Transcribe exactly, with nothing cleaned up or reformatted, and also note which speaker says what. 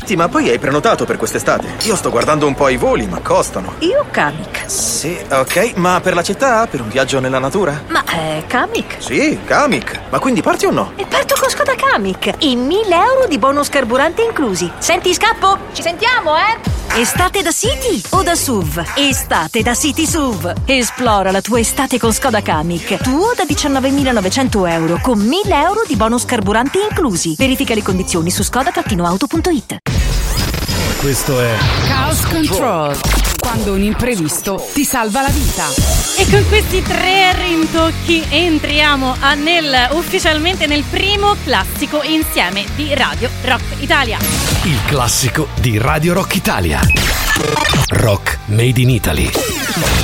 Speaker 1: Sì, ma poi hai prenotato per quest'estate. Io sto guardando un po' i voli, ma costano.
Speaker 2: Io Kamiq.
Speaker 1: Sì, ok, ma per la città? Per un viaggio nella natura?
Speaker 2: Ma è Kamiq.
Speaker 1: Sì, Kamiq. Ma quindi parti o no?
Speaker 2: E parto con Skoda Kamiq. E mille euro di bonus carburante inclusi. Senti, scappo? Ci sentiamo, eh? Estate da City o da S U V? Estate da City S U V. Esplora la tua estate con Skoda Kamiq. Tuo da diciannovemilanovecento euro con mille euro di bonus carburante inclusi. Verifica le condizioni su skoda auto punto it.
Speaker 3: Questo è
Speaker 4: Chaos Control, quando un imprevisto ti salva la vita.
Speaker 5: E con questi tre rintocchi entriamo a nel, ufficialmente nel primo classico insieme di Radio Rock Italia.
Speaker 3: il classico di Radio Rock Italia. Rock Made in Italy.